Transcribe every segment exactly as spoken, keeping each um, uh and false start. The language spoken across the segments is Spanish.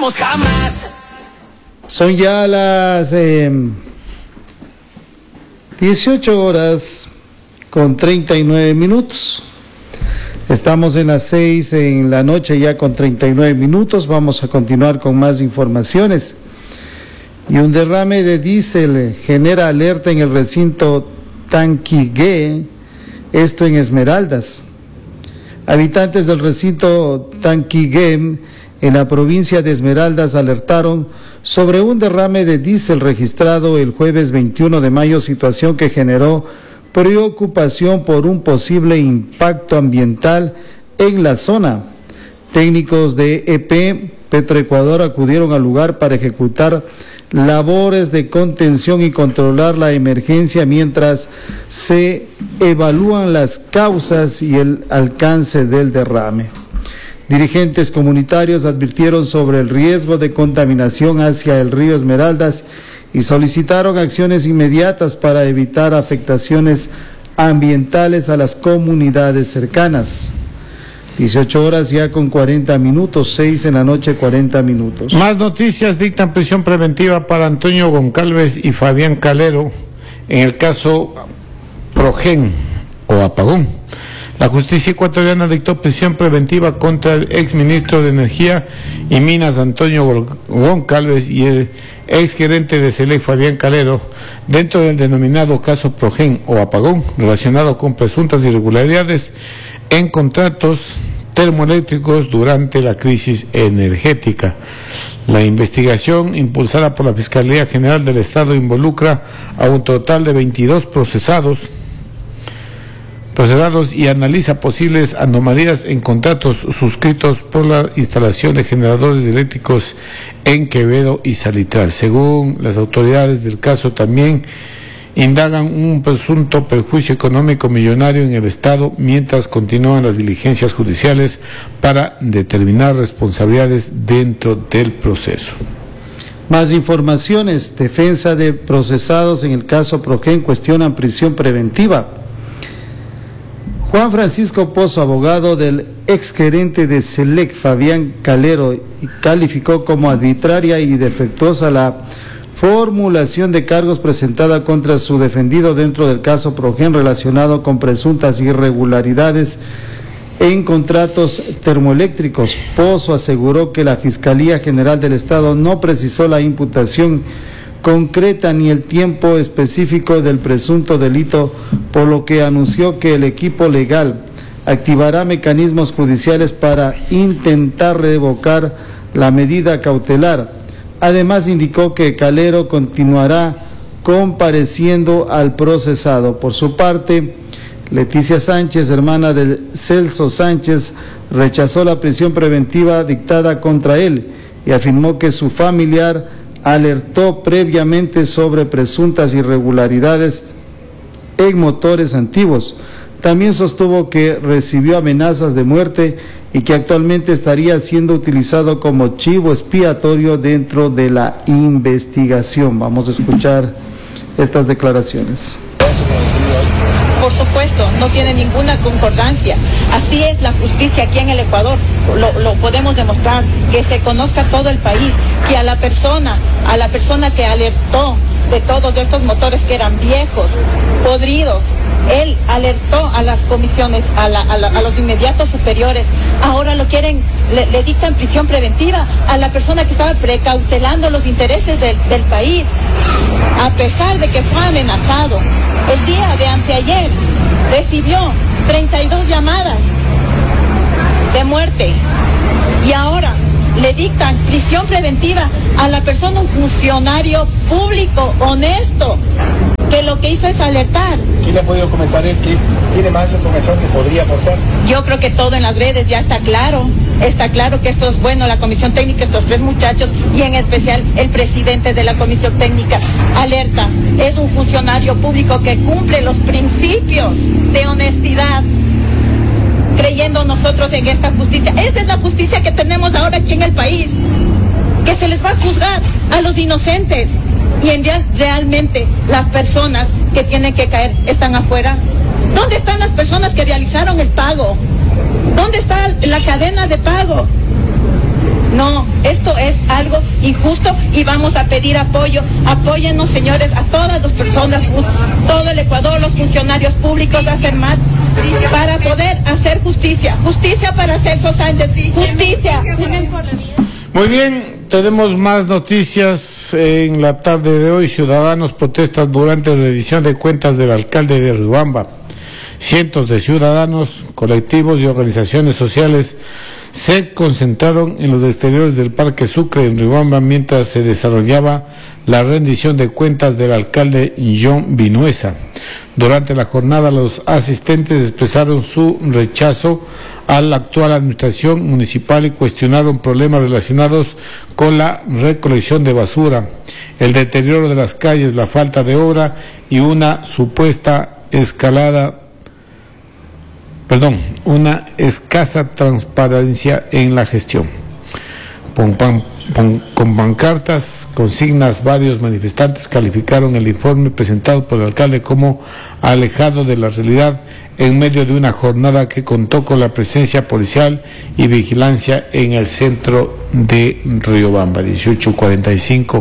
olvidaremos jamás. Son ya las eh, dieciocho horas con treinta y nueve minutos. Estamos en las seis en la noche ya con treinta y nueve minutos. Vamos a continuar con más informaciones. Y un derrame de diésel genera alerta en el recinto Tanquigué, esto en Esmeraldas. Habitantes del recinto Tanquigué en la provincia de Esmeraldas alertaron sobre un derrame de diésel registrado el jueves veintiuno de mayo, situación que generó preocupación por un posible impacto ambiental en la zona. Técnicos de E P Petroecuador acudieron al lugar para ejecutar labores de contención y controlar la emergencia mientras se evalúan las causas y el alcance del derrame. Dirigentes comunitarios advirtieron sobre el riesgo de contaminación hacia el río Esmeraldas y solicitaron acciones inmediatas para evitar afectaciones ambientales a las comunidades cercanas. dieciocho horas ya con cuarenta minutos, seis en la noche, cuarenta minutos. Más noticias: dictan prisión preventiva para Antonio Goncalves y Fabián Calero en el caso Progen o Apagón. La justicia ecuatoriana dictó prisión preventiva contra el exministro de Energía y Minas Antonio Goncalves y el exgerente de SELEC Fabián Calero dentro del denominado caso Progen o Apagón, relacionado con presuntas irregularidades en contratos termoeléctricos durante la crisis energética. La investigación impulsada por la Fiscalía General del Estado involucra a un total de veintidós procesados procesados y analiza posibles anomalías en contratos suscritos por la instalación de generadores eléctricos en Quevedo y Salitral. Según las autoridades del caso, también indagan un presunto perjuicio económico millonario en el Estado mientras continúan las diligencias judiciales para determinar responsabilidades dentro del proceso. Más informaciones: defensa de procesados en el caso Progen cuestionan prisión preventiva. Juan Francisco Pozo, abogado del exgerente de SELEC Fabián Calero, calificó como arbitraria y defectuosa la formulación de cargos presentada contra su defendido dentro del caso Progen relacionado con presuntas irregularidades en contratos termoeléctricos. Pozo aseguró que la Fiscalía General del Estado no precisó la imputación concreta ni el tiempo específico del presunto delito, por lo que anunció que el equipo legal activará mecanismos judiciales para intentar revocar la medida cautelar. Además, indicó que Calero continuará compareciendo al procesado. Por su parte, Leticia Sánchez, hermana de Celso Sánchez, rechazó la prisión preventiva dictada contra él y afirmó que su familiar alertó previamente sobre presuntas irregularidades en motores antiguos. También sostuvo que recibió amenazas de muerte y que actualmente estaría siendo utilizado como chivo expiatorio dentro de la investigación. Vamos a escuchar estas declaraciones. Por supuesto, no tiene ninguna concordancia. Así es la justicia aquí en el Ecuador. Lo, lo podemos demostrar, que se conozca todo el país, que a la persona, a la persona que alertó de todos estos motores que eran viejos, podridos, él alertó a las comisiones, a, la, a, la, a los inmediatos superiores. Ahora lo quieren, le, le dictan prisión preventiva a la persona que estaba precautelando los intereses del, del país, a pesar de que fue amenazado. El día de anteayer recibió treinta y dos llamadas de muerte y ahora le dictan prisión preventiva a la persona, un funcionario público honesto, que lo que hizo es alertar. ¿Qué le ha podido comentar él? ¿Que tiene más información que podría aportar? Yo creo que todo en las redes ya está claro. Está claro que esto es bueno, la comisión técnica, estos tres muchachos y en especial el presidente de la comisión técnica alerta. Es un funcionario público que cumple los principios de honestidad, creyendo nosotros en esta justicia. Esa es la justicia que tenemos ahora aquí en el país, que se les va a juzgar a los inocentes y en real, realmente las personas que tienen que caer están afuera. ¿Dónde están las personas que realizaron el pago? ¿Dónde está la cadena de pago? No, esto es algo injusto y vamos a pedir apoyo. Apóyennos, señores, a todas las personas, todo el Ecuador, los funcionarios públicos, la CERMAT, para poder hacer justicia. Justicia para Celso Sánchez. Justicia. Muy bien, tenemos más noticias en la tarde de hoy. Ciudadanos protestan durante la revisión de cuentas del alcalde de Riobamba. Cientos de ciudadanos, colectivos y organizaciones sociales se concentraron en los exteriores del Parque Sucre en Riobamba mientras se desarrollaba la rendición de cuentas del alcalde John Vinuesa. Durante la jornada, los asistentes expresaron su rechazo a la actual administración municipal y cuestionaron problemas relacionados con la recolección de basura, el deterioro de las calles, la falta de obra y una supuesta escalada Perdón, una escasa transparencia en la gestión. Con, pan, con, con pancartas, consignas, varios manifestantes calificaron el informe presentado por el alcalde como alejado de la realidad en medio de una jornada que contó con la presencia policial y vigilancia en el centro de Riobamba. dieciocho cuarenta y cinco.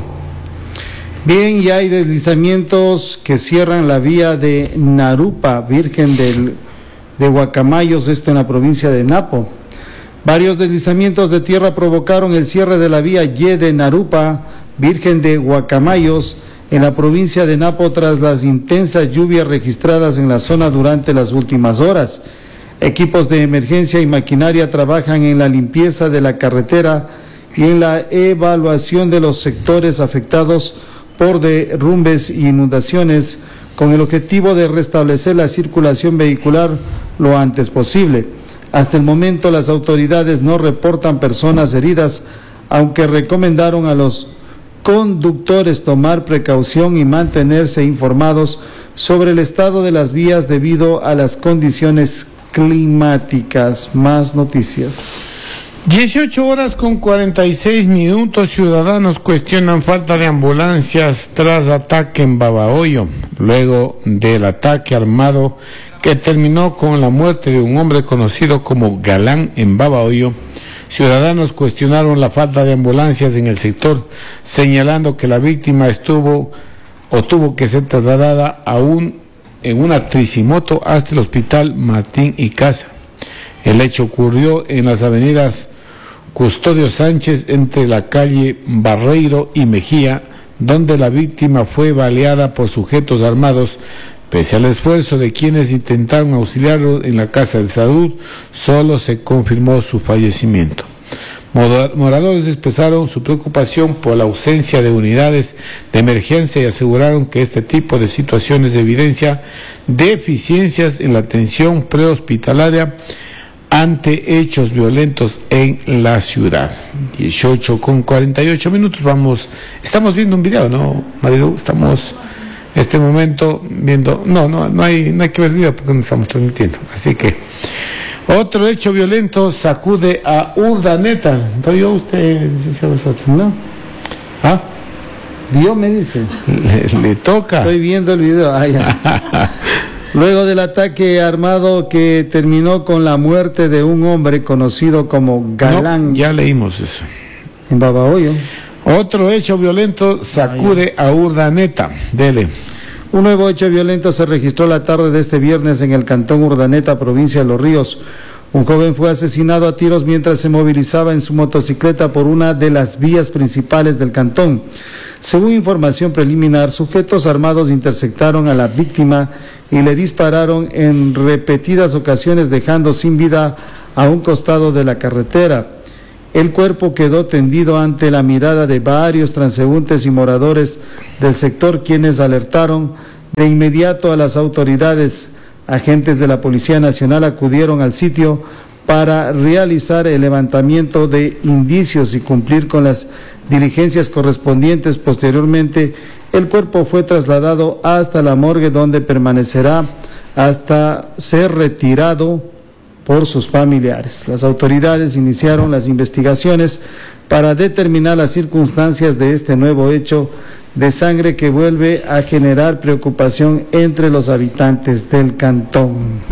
Bien, ya hay deslizamientos que cierran la vía de Narupa, Virgen del de Guacamayos, esto en la provincia de Napo. Varios deslizamientos de tierra provocaron el cierre de la vía Y de Narupa, Virgen de Guacamayos, en la provincia de Napo tras las intensas lluvias registradas en la zona durante las últimas horas. Equipos de emergencia y maquinaria trabajan en la limpieza de la carretera y en la evaluación de los sectores afectados por derrumbes e inundaciones, con el objetivo de restablecer la circulación vehicular lo antes posible. Hasta el momento las autoridades no reportan personas heridas, aunque recomendaron a los conductores tomar precaución y mantenerse informados sobre el estado de las vías debido a las condiciones climáticas. Más noticias. dieciocho horas con cuarenta y seis minutos, ciudadanos cuestionan falta de ambulancias tras ataque en Babahoyo. Luego del ataque armado que terminó con la muerte de un hombre conocido como Galán en Babahoyo, ciudadanos cuestionaron la falta de ambulancias en el sector, señalando que la víctima estuvo o tuvo que ser trasladada a un, en una tricimoto hasta el hospital Martín y Casa. El hecho ocurrió en las avenidas Custodio Sánchez entre la calle Barreiro y Mejía, donde la víctima fue baleada por sujetos armados. Pese al esfuerzo de quienes intentaron auxiliarlo en la Casa de Salud, solo se confirmó su fallecimiento. Moradores expresaron su preocupación por la ausencia de unidades de emergencia y aseguraron que este tipo de situaciones evidencia deficiencias en la atención prehospitalaria ante hechos violentos en la ciudad. dieciocho con cuarenta y ocho minutos, vamos, estamos viendo un video, ¿no, Marilu? Estamos en este momento viendo, no, no, no hay, no hay que ver el video porque no estamos transmitiendo, así que, otro hecho violento sacude a Urdaneta. ¿No vio usted, vosotros? No. ¿Ah? ¿Vio? Me dice. Le, le toca. Estoy viendo el video. Ah, ya. Luego del ataque armado que terminó con la muerte de un hombre conocido como Galán. No, ya leímos eso. En Babahoyo. Otro hecho violento sacude a Urdaneta. Dele. Un nuevo hecho violento se registró la tarde de este viernes en el cantón Urdaneta, provincia de Los Ríos. Un joven fue asesinado a tiros mientras se movilizaba en su motocicleta por una de las vías principales del cantón. Según información preliminar, sujetos armados interceptaron a la víctima y le dispararon en repetidas ocasiones, dejando sin vida a un costado de la carretera. El cuerpo quedó tendido ante la mirada de varios transeúntes y moradores del sector, quienes alertaron de inmediato a las autoridades. Agentes de la Policía Nacional acudieron al sitio para realizar el levantamiento de indicios y cumplir con las diligencias correspondientes. Posteriormente, el cuerpo fue trasladado hasta la morgue, donde permanecerá hasta ser retirado por sus familiares. Las autoridades iniciaron las investigaciones para determinar las circunstancias de este nuevo hecho de sangre que vuelve a generar preocupación entre los habitantes del cantón.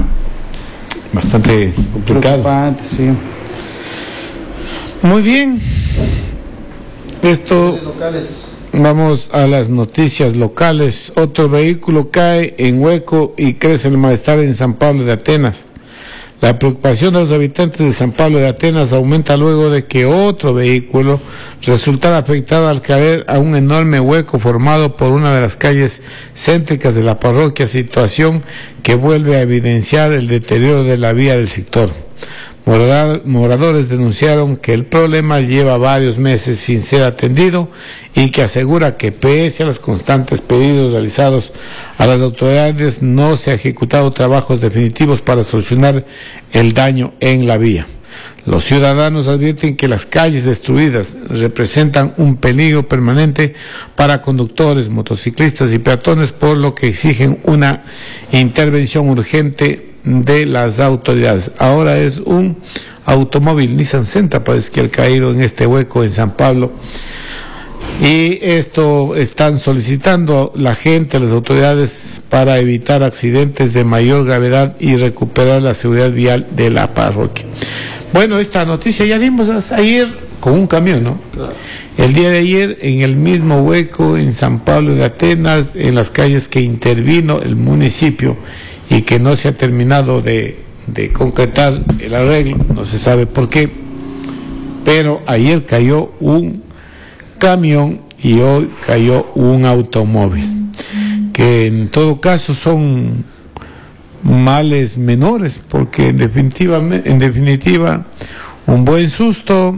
Bastante complicado. Preocupante, sí. Muy bien. Esto, vamos a las noticias locales. Otro vehículo cae en hueco y crece el malestar en San Pablo de Atenas. La preocupación de los habitantes de San Pablo de Atenas aumenta luego de que otro vehículo resultara afectado al caer a un enorme hueco formado por una de las calles céntricas de la parroquia, situación que vuelve a evidenciar el deterioro de la vía del sector. Moradores denunciaron que el problema lleva varios meses sin ser atendido y que asegura que pese a los constantes pedidos realizados a las autoridades no se han ejecutado trabajos definitivos para solucionar el daño en la vía. Los ciudadanos advierten que las calles destruidas representan un peligro permanente para conductores, motociclistas y peatones, por lo que exigen una intervención urgente de las autoridades. Ahora es un automóvil Nissan Sentra, parece que ha caído en este hueco en San Pablo, y esto están solicitando la gente, las autoridades, para evitar accidentes de mayor gravedad y recuperar la seguridad vial de la parroquia. Bueno, esta noticia ya dimos ayer con un camión, ¿no? Claro. El día de ayer, en el mismo hueco en San Pablo de Atenas, en las calles que intervino el municipio y que no se ha terminado de, de concretar el arreglo, no se sabe por qué, pero ayer cayó un camión y hoy cayó un automóvil, que en todo caso son males menores, porque en definitiva, en definitiva un buen susto,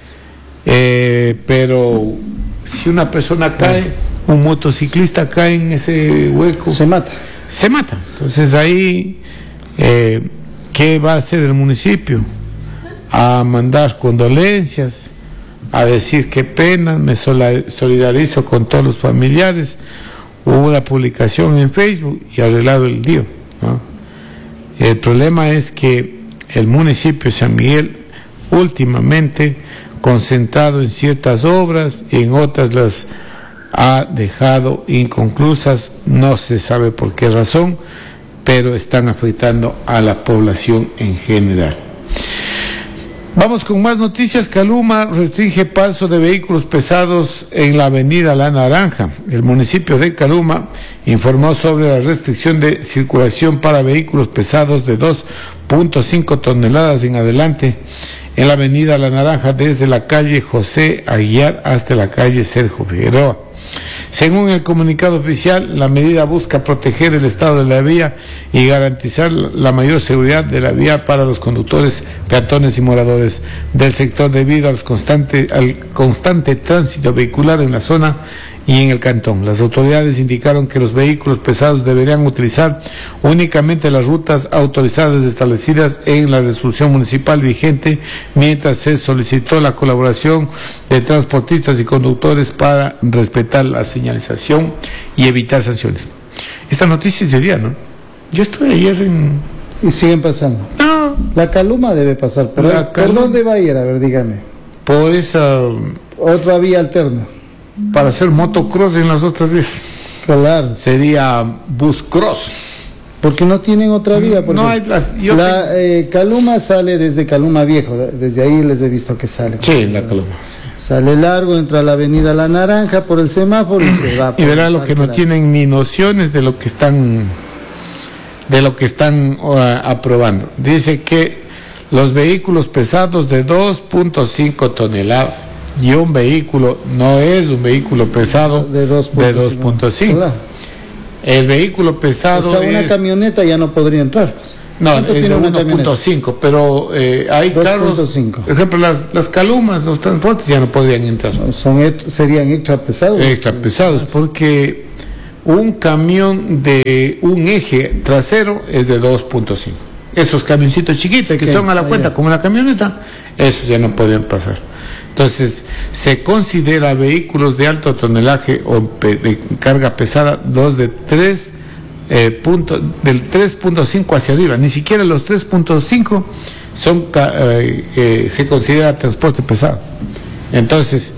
eh, pero si una persona cae, un motociclista cae en ese hueco, se mata. Se mata. Entonces ahí, eh, ¿qué va a hacer el municipio? A mandar condolencias, a decir qué pena, me solidarizo con todos los familiares. Hubo una publicación en Facebook y arreglado el lío, ¿no? El problema es que el municipio de San Miguel últimamente concentrado en ciertas obras y en otras las ha dejado inconclusas, no se sabe por qué razón, pero están afectando a la población en general. Vamos con más noticias. Caluma restringe paso de vehículos pesados en la avenida La Naranja. El municipio de Caluma informó sobre la restricción de circulación para vehículos pesados de dos punto cinco toneladas en adelante en la avenida La Naranja, desde la calle José Aguiar hasta la calle Sergio Figueroa. Según el comunicado oficial, la medida busca proteger el estado de la vía y garantizar la mayor seguridad de la vía para los conductores, peatones y moradores del sector debido al constante, al constante tránsito vehicular en la zona y en el cantón. Las autoridades indicaron que los vehículos pesados deberían utilizar únicamente las rutas autorizadas establecidas en la resolución municipal vigente, mientras se solicitó la colaboración de transportistas y conductores para respetar la señalización y evitar sanciones. Esta noticia es de día, ¿no? Yo estuve ayer en... Y siguen pasando. No. La Caluma debe pasar. ¿Por, La ¿por dónde va a ir? A ver, dígame. Por esa... Otra vía alterna. Para hacer motocross en las otras vías. Claro. Sería buscross. Porque no tienen otra vía. No hay las... Yo la eh, Caluma sale desde Caluma Viejo. Desde ahí les he visto que sale. Sí, la Caluma. Sale largo, entra a la avenida La Naranja por el semáforo y se va. Y verá lo que no tienen ni nociones de lo que están de lo que están uh, aprobando. Dice que los vehículos pesados de dos punto cinco toneladas, y un vehículo no es un vehículo pesado de dos punto cinco. El vehículo pesado, o sea, una es... camioneta ya no podría entrar. No, es de uno punto cinco, pero eh, hay carros, por ejemplo, las, las calumas, los transportes ya no podrían entrar. No, son, serían extra pesados. Extra pesados, porque un camión de un eje trasero es de dos punto cinco. Esos camioncitos chiquitos que son a la cuenta como una camioneta, esos ya no podrían pasar. Entonces, se considera vehículos de alto tonelaje o de carga pesada, dos de tres eh, punto, del tres punto cinco hacia arriba. Ni siquiera los tres punto cinco son eh, eh, se considera transporte pesado. Entonces,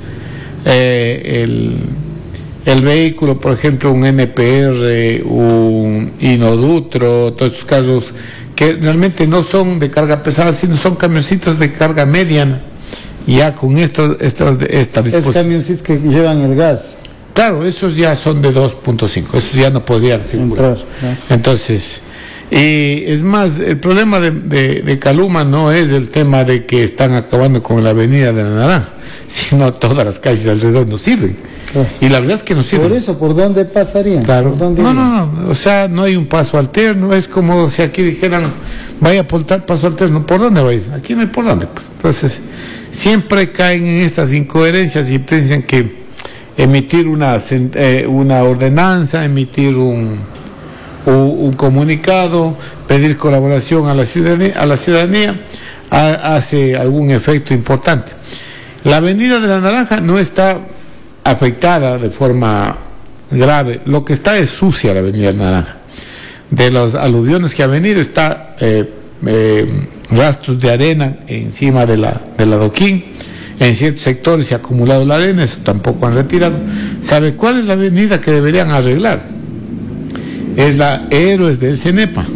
eh, el, el vehículo, por ejemplo, un N P R, un Inodutro, todos estos carros que realmente no son de carga pesada, sino son camioncitos de carga mediana. ya con esto, esto esta disposición. Es camioncitos que llevan el gas. Claro, esos ya son de dos punto cinco, esos ya no podrían circular. Entrar, ¿no? Entonces, y es más, el problema de, de, de Caluma no es el tema de que están acabando con la avenida de la Naranja, sino todas las calles alrededor no sirven. Claro. Y la verdad es que no sirven. Por eso, ¿por dónde pasarían? Claro. ¿Por dónde no, no, no, o sea, no hay un paso alterno, es como si aquí dijeran, vaya por tal paso alterno, ¿por dónde va a ir? Aquí no hay por dónde, pues. Entonces, siempre caen en estas incoherencias y piensan que emitir una, eh, una ordenanza, emitir un, un, un comunicado, pedir colaboración a la ciudadanía, a la ciudadanía a, hace algún efecto importante. La avenida de la Naranja no está afectada de forma grave, lo que está es sucia la avenida de la Naranja. De los aluviones que ha venido está eh, eh, rastros de arena encima de la, del adoquín. En ciertos sectores se ha acumulado la arena, eso tampoco han retirado. ¿Sabe cuál es la avenida que deberían arreglar? Es la Héroes del Cenepa.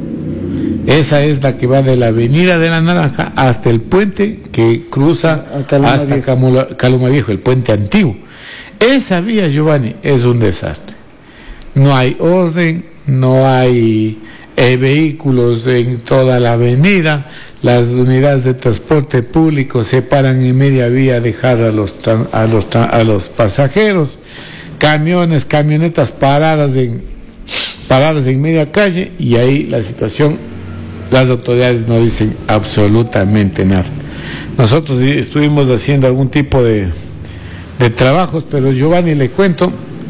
Esa es la que va de la avenida de la Naranja hasta el puente que cruza Caluma hasta Caluma, Caluma Viejo, el puente antiguo. Esa vía, Giovanni, es un desastre. No hay orden, no hay eh, vehículos en toda la avenida. Las unidades de transporte público se paran en media vía a dejar a los, a los, a los pasajeros, camiones, camionetas paradas en, paradas en media calle, y ahí la situación, las autoridades no dicen absolutamente nada. Nosotros estuvimos haciendo algún tipo de, de trabajos, pero Giovanni, le cuento,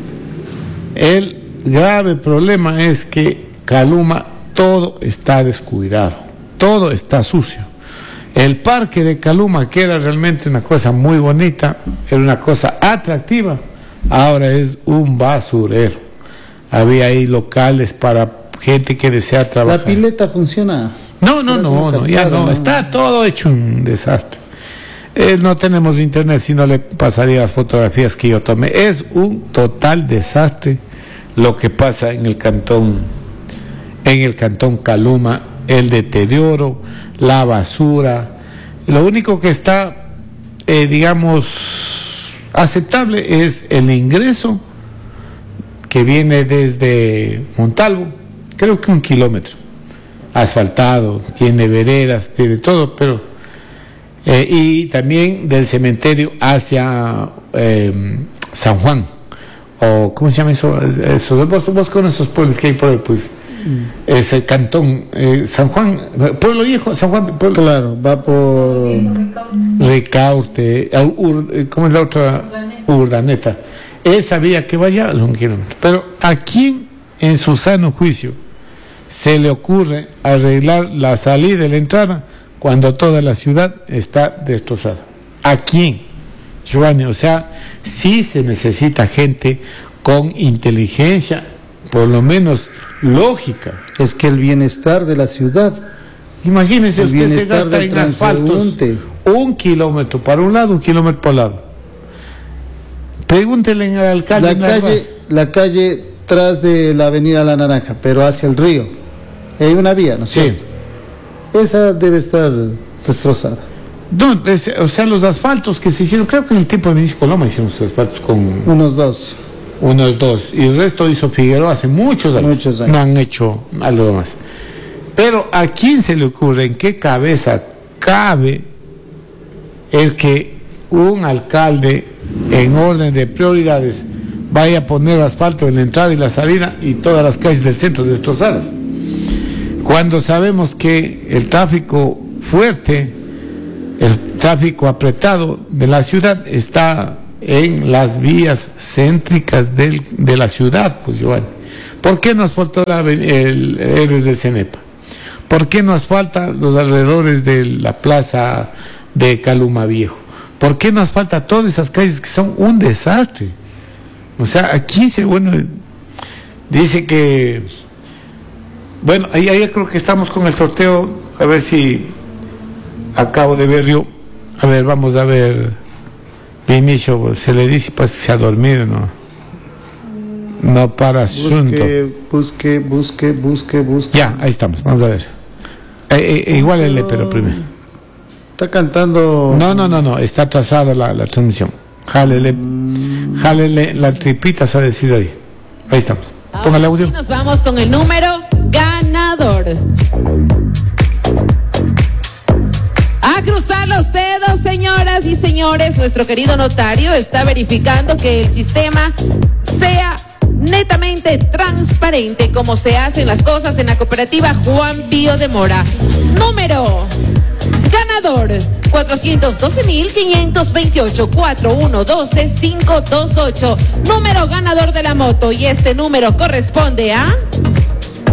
el grave problema es que Caluma todo está descuidado. Todo está sucio. El parque de Caluma, que era realmente una cosa muy bonita, era una cosa atractiva, ahora es un basurero. Había ahí locales para gente que desea trabajar. ¿La pileta funciona? No, no, no, no, ya no, está todo hecho un desastre. Eh, no tenemos internet, si no le pasaría las fotografías que yo tomé. Es un total desastre lo que pasa en el cantón, en el cantón Caluma. El deterioro, la basura. Lo único que está, eh, digamos, aceptable es el ingreso que viene desde Montalvo, creo que un kilómetro, asfaltado, tiene veredas, tiene todo, pero eh, y también del cementerio hacia eh, San Juan, o ¿cómo se llama eso? eso vos, vos con esos pueblos que hay por ahí, pues es el cantón eh, San Juan, Pueblo Viejo, San Juan, Pueblo, claro, va por Ricaurte, Ur, ¿cómo es la otra? Urdaneta. Esa vía que vaya es un kilómetro. Pero ¿a quién en su sano juicio se le ocurre arreglar la salida y la entrada cuando toda la ciudad está destrozada? ¿A quién, Giovanni? O sea, sí se necesita gente con inteligencia, por lo menos lógica. Es que el bienestar de la ciudad, imagínese, el usted se gasta en asfaltos un kilómetro para un lado, un kilómetro para el lado. Pregúntele al alcalde. La calle, la calle tras de la avenida La Naranja, pero hacia el río, hay una vía, ¿no es cierto? Sí. Esa debe estar destrozada. No, es, o sea, los asfaltos que se hicieron, creo que en el tiempo de Ministro Coloma hicieron sus asfaltos con... Unos dos. Unos dos, y el resto hizo Figueroa hace muchos años. muchos años. No han hecho algo más. Pero ¿a quién se le ocurre, en qué cabeza cabe el que un alcalde, en orden de prioridades, vaya a poner asfalto en la entrada y la salida y todas las calles del centro destrozadas? Cuando sabemos que el tráfico fuerte, el tráfico apretado de la ciudad está en las vías céntricas del, de la ciudad, pues Giovanni. ¿Por qué nos faltó la, el, el Héroes del Cenepa? ¿Por qué nos falta los alrededores de la plaza de Caluma Viejo? ¿Por qué nos falta todas esas calles que son un desastre? O sea, aquí se, bueno, dice que, bueno, ahí, ahí creo que estamos con el sorteo, a ver si acabo de ver yo, a ver, vamos a ver. Vinicio, se le dice pues que se ha dormido, ¿no? No para asunto. Busque, busque, busque, busque. Ya, ahí estamos, vamos a ver. Eh, eh, igual el pero primero. Está cantando... No, no, no, no, está atrasada la, la transmisión. Jálele, mm. jálele las tripitas a decir ahí. Ahí estamos. Ponga el audio. Sí, nos vamos con el número ganador. A cruzar los dedos, señoras y señores. Nuestro querido notario está verificando que el sistema sea netamente transparente, como se hacen las cosas en la cooperativa Juan Pío de Mora. Número ganador cuatrocientos doce mil quinientos veintiocho, cuatro uno uno dos cinco dos ocho. Número ganador de la moto, y este número corresponde a